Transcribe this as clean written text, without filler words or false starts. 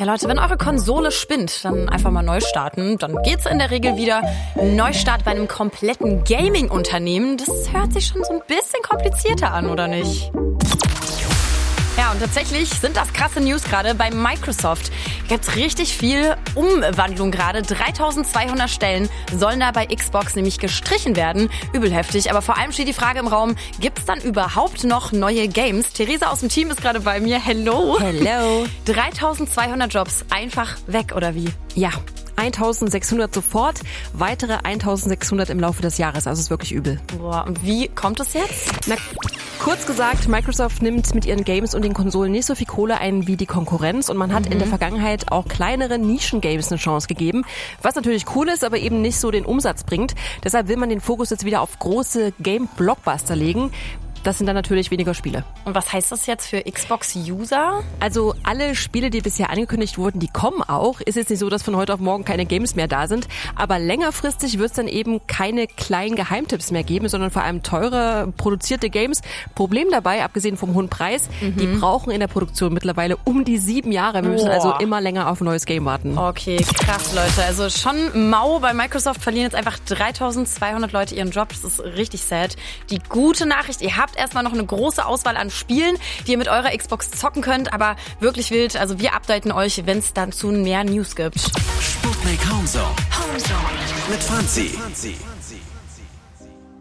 Leute, wenn eure Konsole spinnt, dann einfach mal neu starten. Dann geht's in der Regel wieder. Neustart bei einem kompletten Gaming-Unternehmen, das hört sich schon so ein bisschen komplizierter an, oder nicht? Ja, und tatsächlich sind das krasse News gerade bei Microsoft. Da gibt's richtig viel Umwandlung gerade. 3200 Stellen sollen da bei Xbox nämlich gestrichen werden. Übel heftig. Aber vor allem steht die Frage im Raum, gibt's dann überhaupt noch neue Games? Theresa aus dem Team ist gerade bei mir. Hello. Hello. 3200 Jobs einfach weg, oder wie? Ja. 1600 sofort, weitere 1600 im Laufe des Jahres. Also ist wirklich übel. Boah, und wie kommt es jetzt? Na, kurz gesagt, Microsoft nimmt mit ihren Games und den Konsolen nicht so viel Kohle ein wie die Konkurrenz und man hat in der Vergangenheit auch kleineren Nischen-Games eine Chance gegeben, was natürlich cool ist, aber eben nicht so den Umsatz bringt. Deshalb will man den Fokus jetzt wieder auf große Game-Blockbuster legen. Das sind dann natürlich weniger Spiele. Und was heißt das jetzt für Xbox-User? Also alle Spiele, die bisher angekündigt wurden, die kommen auch. Ist jetzt nicht so, dass von heute auf morgen keine Games mehr da sind. Aber längerfristig wird es dann eben keine kleinen Geheimtipps mehr geben, sondern vor allem teure produzierte Games. Problem dabei, abgesehen vom hohen Preis, die brauchen in der Produktion mittlerweile um die 7 Jahre. Wir müssen also immer länger auf ein neues Game warten. Okay, krass, Leute. Also schon mau. Bei Microsoft verlieren jetzt einfach 3200 Leute ihren Job. Das ist richtig sad. Die gute Nachricht, ihr habt erstmal noch eine große Auswahl an Spielen, die ihr mit eurer Xbox zocken könnt, aber wirklich wild. Also wir updaten euch, wenn es dazu mehr News gibt. Sputnik Homezone mit Franzi.